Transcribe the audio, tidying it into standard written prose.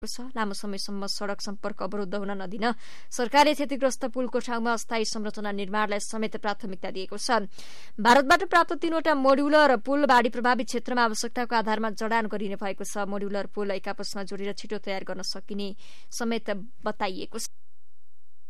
छ। लामो समयसम्म सड़क सम्पर्क अवरुद्ध हुन नदिन सरकारले क्षतिग्रस्त पुलको ठाउँमा अस्थायी संरचना निर्माणलाई समेत प्राथमिकता दिएको छ। भारतबाट प्राप्त 3वटा मोड्युलर पुल बाढ़ी प्रभावित क्षेत्रमा आवश्यकताको आधारमा जडान गरिने भएको छ। मोड्युलर पुल एक आपसमा जोडेर छिटो तयार गर्न सकिने समेत बताइएको छ।